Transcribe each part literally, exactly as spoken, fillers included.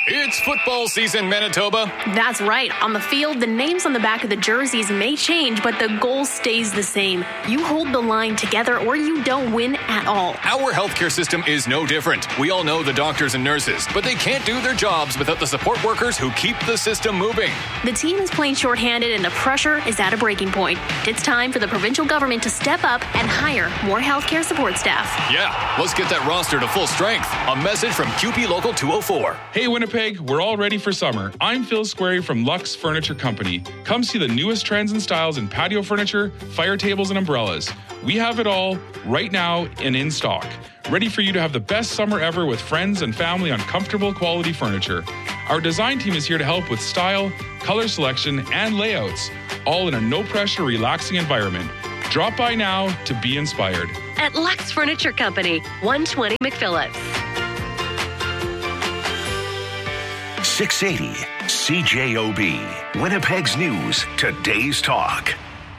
It's football season, Manitoba. That's right. On the field, the names on the back of the jerseys may change, but the goal stays the same. You hold the line together or you don't win at all. Our healthcare system is no different. We all know the doctors and nurses, but they can't do their jobs without the support workers who keep the system moving. The team is playing shorthanded and the pressure is at a breaking point. It's time for the provincial government to step up and hire more healthcare support staff. Yeah, let's get that roster to full strength. A message from Q P Local two oh four. Hey, Winnipeg. We're all ready for summer. I'm Phil Squarey from Lux Furniture Company. Come see the newest trends and styles in patio furniture, fire tables, and umbrellas. We have it all right now and in stock. Ready for you to have the best summer ever with friends and family on comfortable quality furniture. Our design team is here to help with style, color selection, and layouts, all in a no-pressure, relaxing environment. Drop by now to be inspired. At Lux Furniture Company, one twenty McPhillips. six eighty C J O B, Winnipeg's News, today's talk.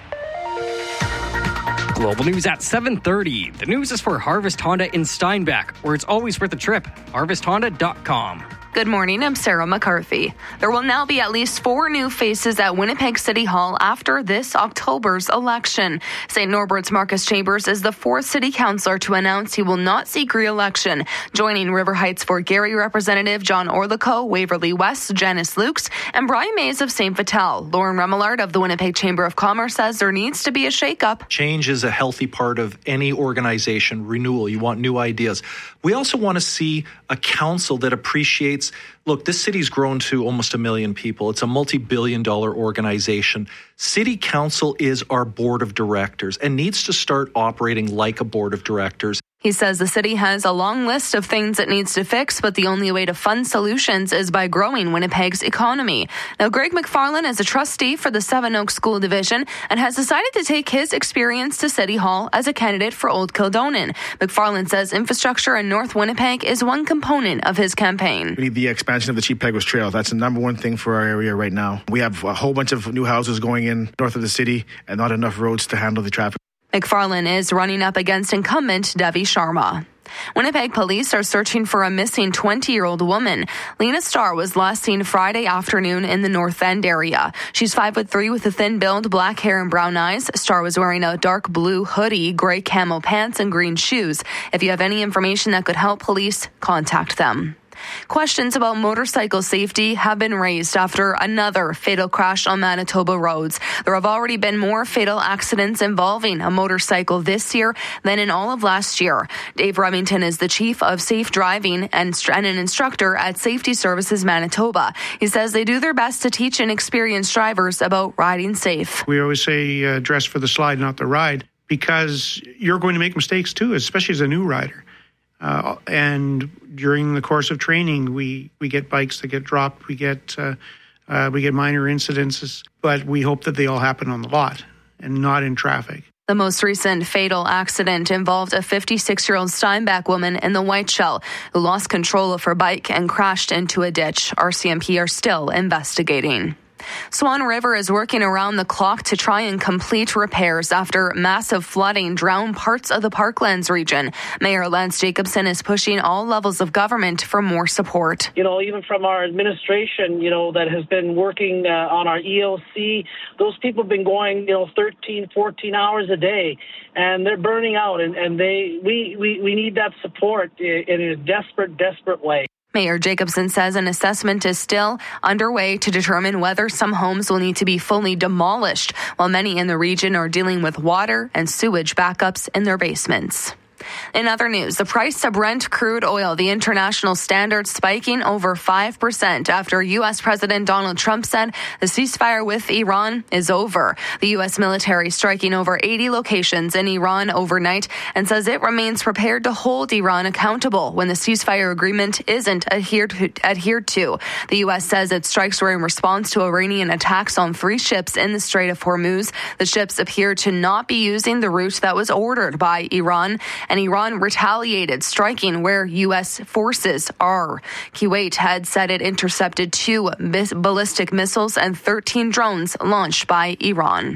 Global news at seven thirty. The news is for Harvest Honda in Steinbach, where it's always worth a trip. harvest honda dot com. Good morning, I'm Sarah McCarthy. There will now be at least four new faces at Winnipeg City Hall after this October's election. Saint Norbert's Marcus Chambers is the fourth city councillor to announce he will not seek re-election. Joining River Heights Fort Garry Representative John Orlico, Waverly West Janice Lukes, and Brian Mays of Saint Vital. Lauren Remillard of the Winnipeg Chamber of Commerce says there needs to be a shake-up. Change is a healthy part of any organization, renewal. You want new ideas. We also want to see a council that appreciates, look, this city's grown to almost a million people. It's a multi-billion dollar organization. City Council is our board of directors and needs to start operating like a board of directors. He says the city has a long list of things it needs to fix, but the only way to fund solutions is by growing Winnipeg's economy. Now, Greg McFarlane is a trustee for the Seven Oaks School Division and has decided to take his experience to City Hall as a candidate for Old Kildonan. McFarlane says infrastructure in North Winnipeg is one component of his campaign. We need the expansion of the Chief Peguis Trail. That's the number one thing for our area right now. We have a whole bunch of new houses going in north of the city and not enough roads to handle the traffic. McFarlane is running up against incumbent Devi Sharma. Winnipeg police are searching for a missing twenty-year-old woman. Lena Starr was last seen Friday afternoon in the North End area. She's five foot three with a thin build, black hair and brown eyes. Starr was wearing a dark blue hoodie, gray camo pants, and green shoes. If you have any information that could help police, contact them. Questions about motorcycle safety have been raised after another fatal crash on Manitoba roads. There have already been more fatal accidents involving a motorcycle this year than in all of last year. Dave Remington is the chief of safe driving and an instructor at Safety Services Manitoba. He says they do their best to teach inexperienced drivers about riding safe. We always say uh, dress for the slide, not the ride, because you're going to make mistakes too, especially as a new rider. Uh, and during the course of training, we, we get bikes that get dropped, we get uh, uh, we get minor incidences, but we hope that they all happen on the lot and not in traffic. The most recent fatal accident involved a fifty-six-year-old Steinbach woman in the Whiteshell who lost control of her bike and crashed into a ditch. R C M P are still investigating. Swan River is working around the clock to try and complete repairs after massive flooding drowned parts of the Parklands region. Mayor Lance Jacobson is pushing all levels of government for more support. You know, even from our administration, you know, that has been working uh, on our E O C, those people have been going, you know, thirteen, fourteen hours a day, and they're burning out, and, and they we, we, we need that support in, in a desperate, desperate way. Mayor Jacobson says an assessment is still underway to determine whether some homes will need to be fully demolished, while many in the region are dealing with water and sewage backups in their basements. In other news, the price of Brent crude oil, the international standard, spiking over five percent after U S. President Donald Trump said the ceasefire with Iran is over. The U S military striking over eighty locations in Iran overnight and says it remains prepared to hold Iran accountable when the ceasefire agreement isn't adhered to. Adhered to. The U S says its strikes were in response to Iranian attacks on three ships in the Strait of Hormuz. The ships appear to not be using the route that was ordered by Iran, and Iran retaliated, striking where U S forces are. Kuwait had said it intercepted two ballistic missiles and thirteen drones launched by Iran.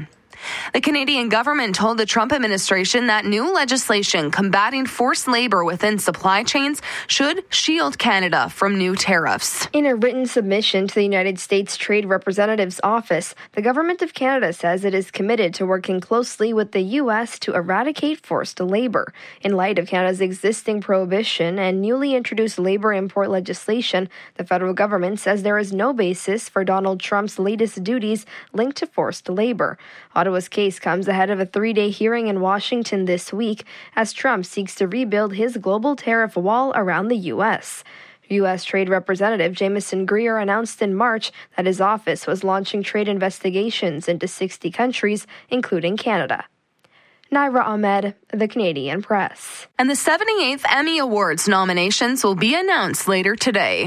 The Canadian government told the Trump administration that new legislation combating forced labor within supply chains should shield Canada from new tariffs. In a written submission to the United States Trade Representative's office, the Government of Canada says it is committed to working closely with the U S to eradicate forced labor. In light of Canada's existing prohibition and newly introduced labor import legislation, the federal government says there is no basis for Donald Trump's latest duties linked to forced labor. Ottawa's case comes ahead of a three-day hearing in Washington this week as Trump seeks to rebuild his global tariff wall around the U S. U S Trade Representative Jameson Greer announced in March that his office was launching trade investigations into sixty countries, including Canada. Naira Ahmed, The Canadian Press. And the seventy-eighth Emmy Awards nominations will be announced later today.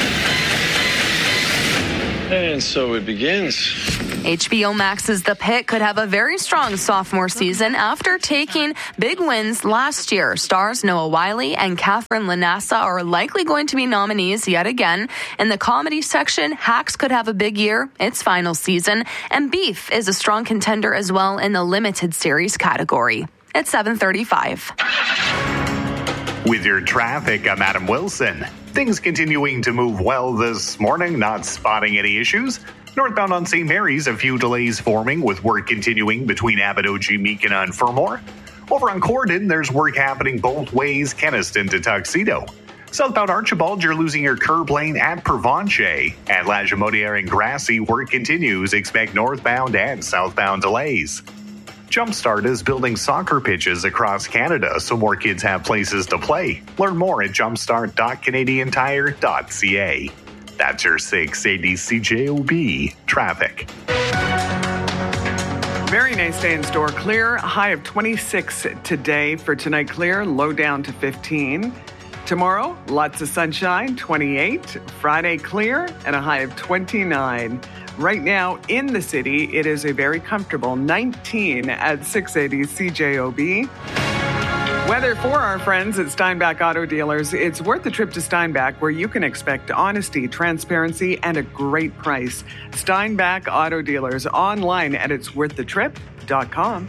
And so it begins. H B O Max's The Pit could have a very strong sophomore season after taking big wins last year. Stars Noah Wyle and Catherine Lanassa are likely going to be nominees yet again. In the comedy section, Hacks could have a big year, its final season, and Beef is a strong contender as well in the limited series category. It's seven thirty-five. With your traffic, I'm Adam Wilson. Things continuing to move well this morning, not spotting any issues. Northbound on Saint Mary's, a few delays forming with work continuing between Abbotsford, Meekina, and Fermor. Over on Corden, there's work happening both ways, Kenaston to Tuxedo. Southbound Archibald, you're losing your curb lane at Provenche. At La Jamodiere and Grassy, work continues. Expect northbound and southbound delays. Jumpstart is building soccer pitches across Canada so more kids have places to play. Learn more at jumpstart dot canadian tire dot c a. That's your six eighty C J O B traffic. Very nice day in store. Clear, a high of twenty-six today. For tonight, clear, low down to fifteen. Tomorrow, lots of sunshine, twenty-eight. Friday, clear, and a high of twenty-nine. Right now in the city, it is a very comfortable nineteen at six eighty C J O B. Weather for our friends at Steinbach Auto Dealers. It's worth the trip to Steinbach, where you can expect honesty, transparency, and a great price. Steinbach Auto Dealers, online at its worth the trip dot com.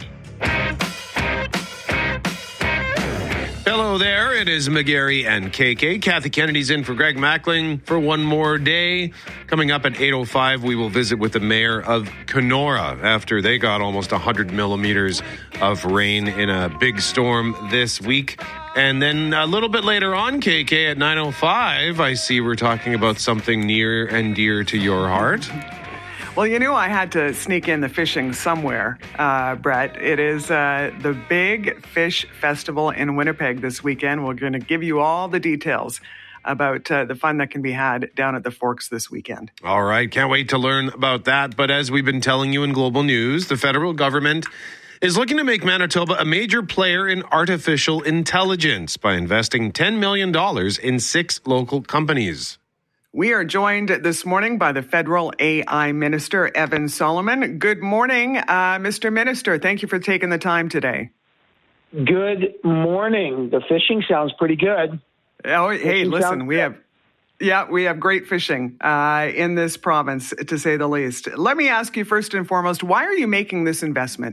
Hello there, it is McGarry and K K. Kathy Kennedy's in for Greg Mackling for one more day. Coming up at eight oh five, we will visit with the mayor of Kenora after they got almost one hundred millimeters of rain in a big storm this week. And then a little bit later on, K K, at nine oh five, I see we're talking about something near and dear to your heart. Well, you knew I had to sneak in the fishing somewhere, uh, Brett. It is uh, the Big Fish Festival in Winnipeg this weekend. We're going to give you all the details about uh, the fun that can be had down at the Forks this weekend. All right. Can't wait to learn about that. But as we've been telling you in Global News, the federal government is looking to make Manitoba a major player in artificial intelligence by investing ten million dollars in six local companies. We are joined this morning by the federal A I Minister, Evan Solomon. Good morning, uh, Mister Minister. Thank you for taking the time today. Good morning. The fishing sounds pretty good. Oh, fishing hey, listen, we have, yeah, we have great fishing uh, in this province, to say the least. Let me ask you first and foremost, why are you making this investment?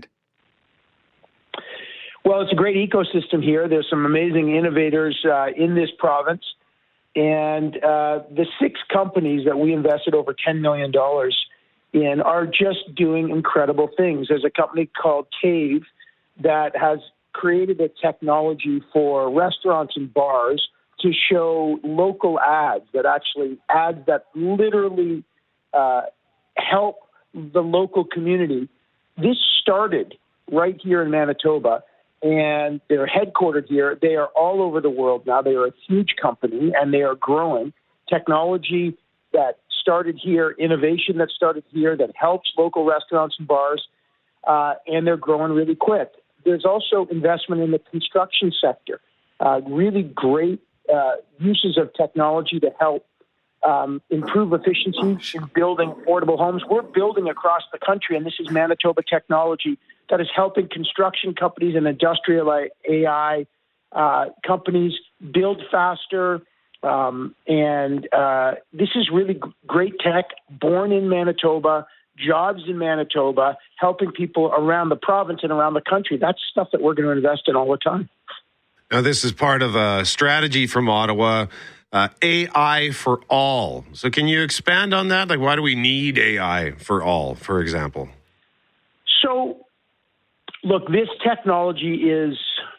Well, it's a great ecosystem here. There's some amazing innovators uh, in this province. And uh, the six companies that we invested over ten million dollars in are just doing incredible things. There's a company called Cave that has created a technology for restaurants and bars to show local ads that actually ads that literally uh, help the local community. This started right here in Manitoba. And they're headquartered here. They are all over the world now. They are a huge company, and they are growing. Technology that started here, innovation that started here that helps local restaurants and bars, uh, and they're growing really quick. There's also investment in the construction sector, uh, really great uh, uses of technology to help um, improve efficiency in building affordable homes. We're building across the country, and this is Manitoba technology that is helping construction companies and industrial A I uh, companies build faster. Um, and uh, this is really g- great tech, born in Manitoba, jobs in Manitoba, helping people around the province and around the country. That's stuff that we're going to invest in all the time. Now, this is part of a strategy from Ottawa, uh, A I for all. So can you expand on that? Like, why do we need A I for all, for example? So, look, this technology is,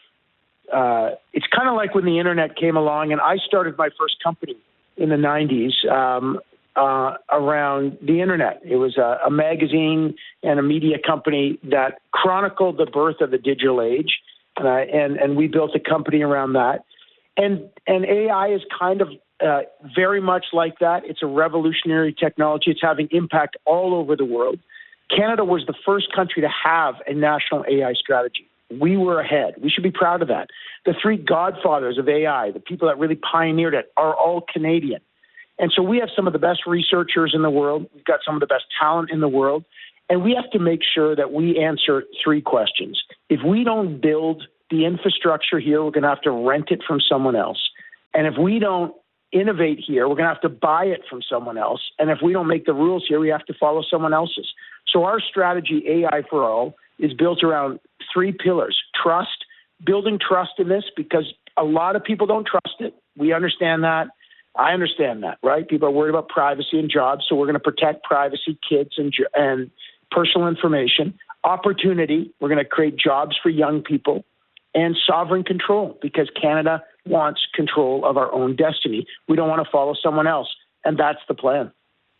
uh, it's kind of like when the internet came along, and I started my first company in the nineties um, uh, around the internet. It was a, a magazine and a media company that chronicled the birth of the digital age, uh, and, and we built a company around that. And, and A I is kind of uh, very much like that. It's a revolutionary technology. It's having impact all over the world. Canada was the first country to have a national A I strategy. We were ahead. We should be proud of that. The three godfathers of A I, the people that really pioneered it, are all Canadian. And so we have some of the best researchers in the world. We've got some of the best talent in the world. And we have to make sure that we answer three questions. If we don't build the infrastructure here, we're going to have to rent it from someone else. And if we don't innovate here, we're going to have to buy it from someone else. And if we don't make the rules here, we have to follow someone else's. So our strategy, A I for All, is built around three pillars. Trust, building trust in this, because a lot of people don't trust it. We understand that. I understand that, right? People are worried about privacy and jobs, so we're going to protect privacy, kids, and, and personal information. Opportunity, we're going to create jobs for young people. And sovereign control, because Canada wants control of our own destiny. We don't want to follow someone else, and that's the plan.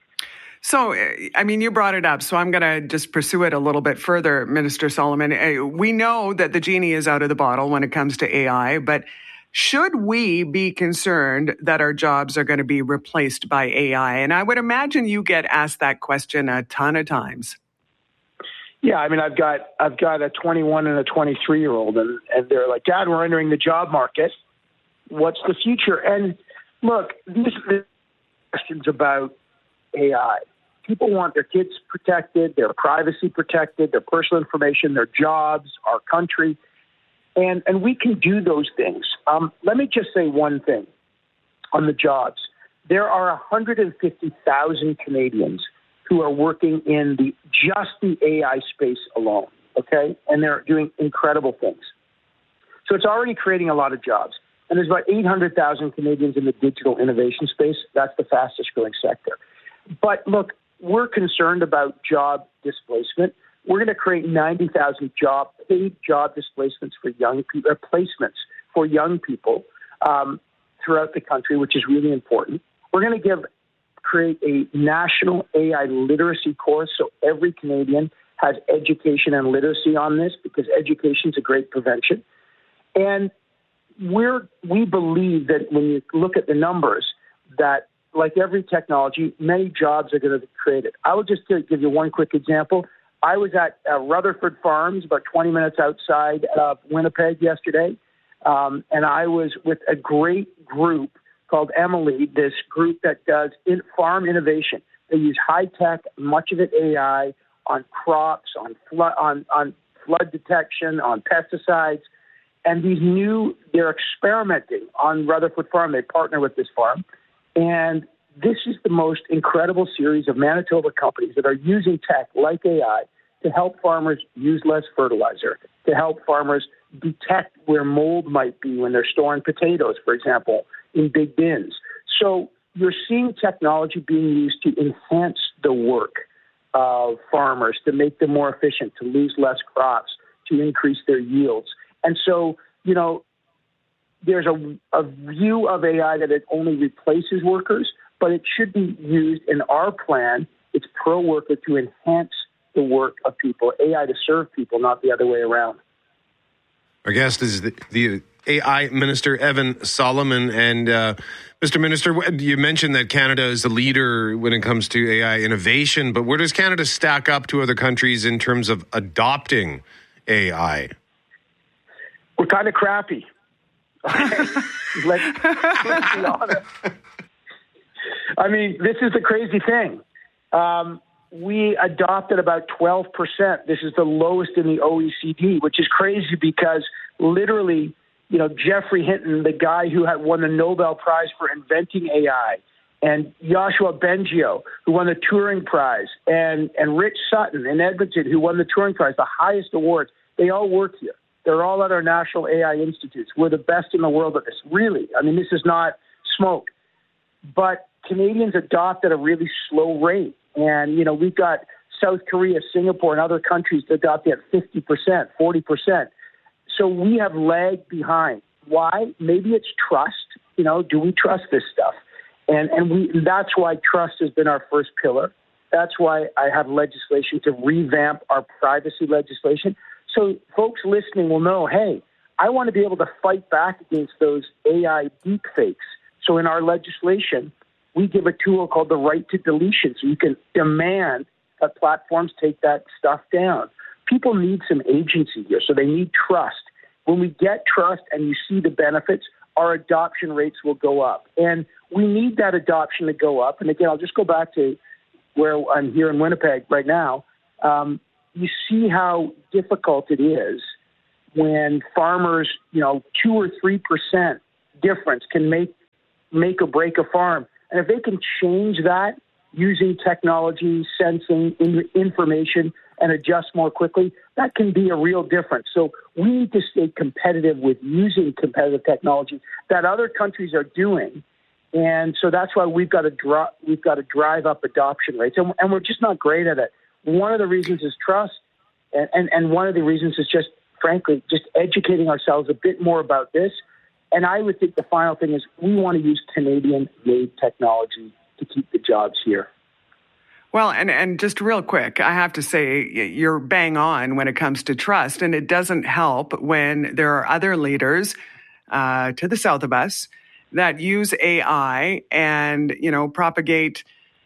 So, I mean, you brought it up, so I'm going to just pursue it a little bit further, Minister Solomon. We know that the genie is out of the bottle when it comes to A I, but should we be concerned that our jobs are going to be replaced by A I? And I would imagine you get asked that question a ton of times. Yeah, I mean, I've got I've got a twenty-one and a twenty-three year old, and, and they're like, Dad, we're entering the job market. What's the future? And look, these are questions about A I. People want their kids protected, their privacy protected, their personal information, their jobs, our country, and and we can do those things. Um, let me just say one thing on the jobs. There are one hundred fifty thousand Canadians who are working in the just the A I space alone, okay? And they're doing incredible things. So it's already creating a lot of jobs. And there's about eight hundred thousand Canadians in the digital innovation space. That's the fastest growing sector. But look, we're concerned about job displacement. We're going to create ninety thousand job, paid job displacements for young people, or placements for young people um, throughout the country, which is really important. We're going to give create a national A I literacy course so every Canadian has education and literacy on this, because education is a great prevention. And we're, we believe that when you look at the numbers, that like every technology, many jobs are going to be created. I will just give you one quick example. I was at uh, Rutherford Farms, about twenty minutes outside of Winnipeg yesterday, um, and I was with a great group called Emily, this group that does in farm innovation. They use high tech, much of it A I, on crops, on flood, on, on flood detection, on pesticides. And these new, they're experimenting on Rutherford Farm. They partner with this farm. And this is the most incredible series of Manitoba companies that are using tech like A I to help farmers use less fertilizer, to help farmers detect where mold might be when they're storing potatoes, for example, in big bins. So you're seeing technology being used to enhance the work of farmers, to make them more efficient, to lose less crops, to increase their yields. And so, you know, there's a, a view of A I that it only replaces workers, but it should be used in our plan. It's pro-worker to enhance the work of people, A I to serve people, not the other way around. Our guest is the, the A I Minister, Evan Solomon. And uh, Mister Minister, you mentioned that Canada is the leader when it comes to A I innovation, but where does Canada stack up to other countries in terms of adopting A I? We're kind of crappy. Okay? let's, let's be honest. I mean, this is the crazy thing. Um, we adopted about twelve percent. This is the lowest in the O E C D, which is crazy because literally, you know, Geoffrey Hinton, the guy who had won the Nobel Prize for inventing A I, and Joshua Bengio, who won the Turing Prize, and, and Rich Sutton in Edmonton, who won the Turing Prize, the highest awards. They all work here. They're all at our national A I institutes. We're the best in the world at this, really. I mean, this is not smoke. But Canadians adopt at a really slow rate. And, you know, we've got South Korea, Singapore, and other countries that adopt at fifty percent, forty percent. So we have lagged behind. Why? Maybe it's trust. You know, do we trust this stuff? And and we that's why trust has been our first pillar. That's why I have legislation to revamp our privacy legislation. So folks listening will know, hey, I want to be able to fight back against those A I deep fakes. So in our legislation, we give a tool called the right to deletion. So you can demand that platforms take that stuff down. People need some agency here, so they need trust. When we get trust and you see the benefits, our adoption rates will go up. And we need that adoption to go up. And again, I'll just go back to where I'm here in Winnipeg right now. Um, you see how difficult it is when farmers, you know, two or three percent difference can make make or break a farm. And if they can change that using technology, sensing, in- information, and adjust more quickly, that can be a real difference. So we need to stay competitive with using competitive technology that other countries are doing. And so that's why we've got to dri- we've got to drive up adoption rates. And, and we're just not great at it. One of the reasons is trust. And, and, and one of the reasons is just, frankly, just educating ourselves a bit more about this. And I would think the final thing is we want to use Canadian-made technology to keep the jobs here. Well, and, and just real quick, I have to say you're bang on when it comes to trust, and it doesn't help when there are other leaders uh, to the south of us that use A I and, you know, propagate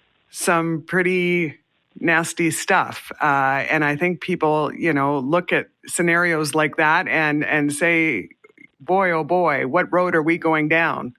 some pretty nasty stuff. Uh, and I think people, you know, look at scenarios like that and, and say, boy, oh boy, what road are we going down?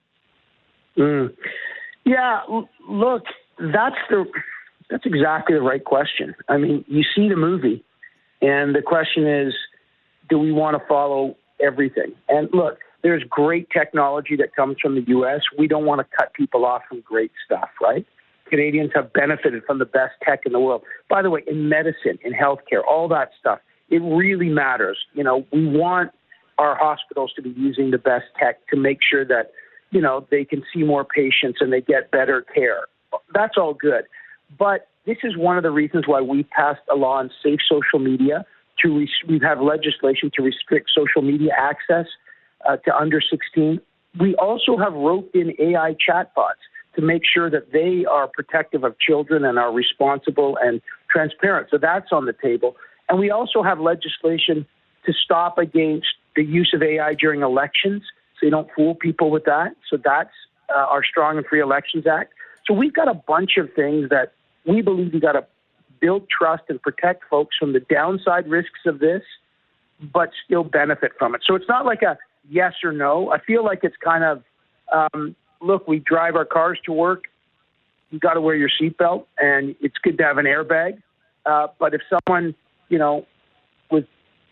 Mm. Yeah, l- look, that's the that's exactly the right question. I mean, you see the movie, and the question is, do we want to follow everything? And look, there's great technology that comes from the U S. We don't want to cut people off from great stuff, right? Canadians have benefited from the best tech in the world. By the way, in medicine, in healthcare, all that stuff, it really matters. You know, we want our hospitals to be using the best tech to make sure that, you know, they can see more patients and they get better care. That's all good. But this is one of the reasons why we passed a law on safe social media. To res- we have legislation to restrict social media access uh, to under sixteen. We also have roped in A I chatbots to make sure that they are protective of children and are responsible and transparent. So that's on the table. And we also have legislation to stop against the use of A I during elections, so you don't fool people with that. So that's uh, our Strong and Free Elections Act. So we've got a bunch of things that we believe we got to build trust and protect folks from the downside risks of this, but still benefit from it. So it's not like a yes or no. I feel like it's kind of, um, look, we drive our cars to work. You got to wear your seatbelt, and it's good to have an airbag. Uh, but if someone, you know, with,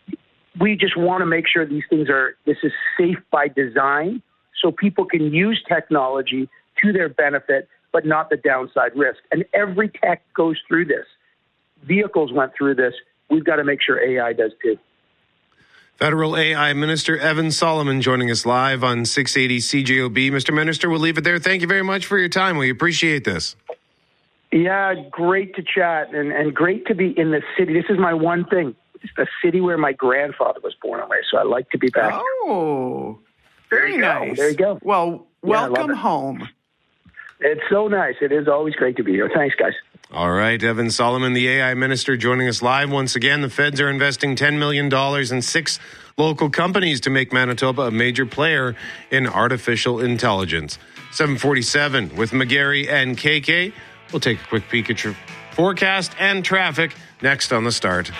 we just want to make sure these things are, this is safe by design, so people can use technology to their benefit, but not the downside risk. And every tech goes through this. Vehicles went through this. We've got to make sure A I does too. Federal A I Minister Evan Solomon joining us live on six eighty C J O B. Mister Minister, we'll leave it there. Thank you very much for your time. We appreciate this. Yeah, great to chat and, and great to be in the city. This is my one thing. It's the city where my grandfather was born and raised, so I like to be back. Oh, very there nice. There you go. Well, yeah, welcome home. It's so nice. It is always great to be here. Thanks, guys. All right, Evan Solomon, the A I Minister, joining us live once again. The feds are investing ten million dollars in six local companies to make Manitoba a major player in artificial intelligence. seven forty-seven with McGarry and K K. We'll take a quick peek at your forecast and traffic next on The Start.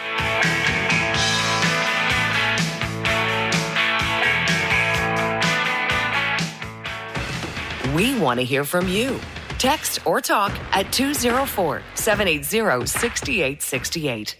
We want to hear from you. Text or talk at two oh four, seven eight zero, six eight six eight.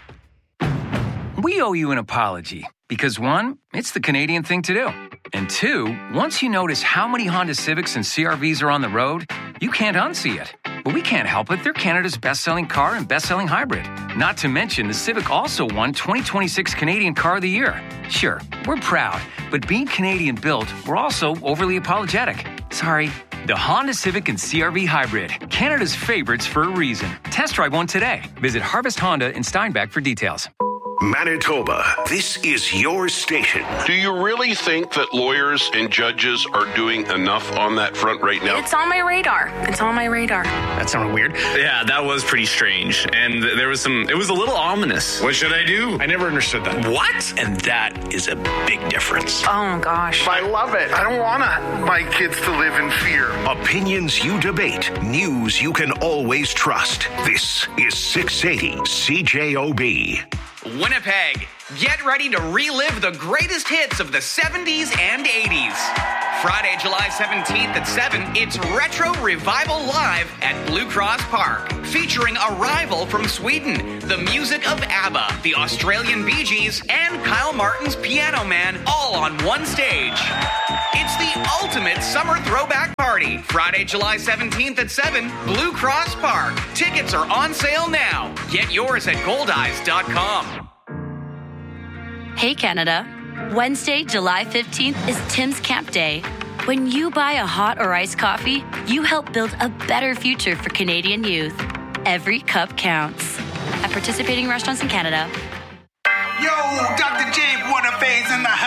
We owe you an apology because, one, it's the Canadian thing to do. And two, once you notice how many Honda Civics and C R Vs are on the road, you can't unsee it. But we can't help it. They're Canada's best-selling car and best-selling hybrid. Not to mention, the Civic also won twenty twenty-six Canadian Car of the Year. Sure, we're proud, but being Canadian-built, we're also overly apologetic. Sorry. The Honda Civic and C R V Hybrid, Canada's favorites for a reason. Test drive one today. Visit Harvest Honda in Steinbach for details. Manitoba, this is your station. Do you really think that lawyers and judges are doing enough on that front right now? It's on my radar. It's on my radar. That sounded weird. Yeah, that was pretty strange. And there was some, it was a little ominous. What should I do? I never understood that. What? And that is a big difference. Oh, gosh. I love it. I don't want my kids to live in fear. Opinions you debate, news you can always trust. This is six eighty C J O B. Winnipeg, get ready to relive the greatest hits of the seventies and eighties. Friday, July seventeenth at seven, it's Retro Revival Live at Blue Cross Park, featuring Arrival from Sweden, the music of ABBA, the Australian Bee Gees, and Kyle Martin's Piano Man, all on one stage. It's the ultimate summer throwback party. Friday, July seventeenth at seven, Blue Cross Park. Tickets are on sale now. Get yours at gold eyes dot com. Hey Canada, Wednesday, July fifteenth is Tim's Camp Day. When you buy a hot or iced coffee, you help build a better future for Canadian youth. Every cup counts. At participating restaurants in Canada. Yo, Doctor J, what a phase in the house.